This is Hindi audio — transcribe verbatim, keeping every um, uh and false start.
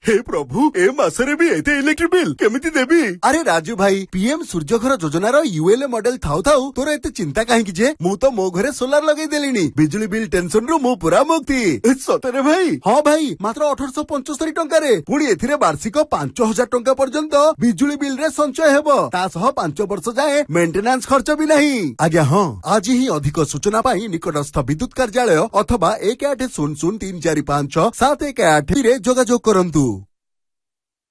हे प्रभु ए मासरे भी एते इलेक्ट्रिक बिल केमिति देबी? अरे राजू भाई पीएम सूर्यघर योजनार यूएलए मॉडल थाउ थाउ तोर एते चिंता काहेकि जे मु तो मो घरे सोलार लगेई देलिनी बिजुली बिल टेंशन रु मु पूरा मुक्ति। सतरे भाई? हाँ भाई मात्र अठारह पचहत्तर टंका रे पुणी एथिरे वार्षिक पांच हजार टंका पर्यंत बिजुली बिल रे संचय हेबो ता सह पांच वर्ष जाए मेंटेनेंस खर्च भी नहीं। आज्ञा हाँ आज ही अधिक सूचना पाई निकटस्थ विद्युत कार्यालय अथवा एक आठ शून्य शून्य तीन चार पांच सात एक आठ रे जोगाजोग करंतु।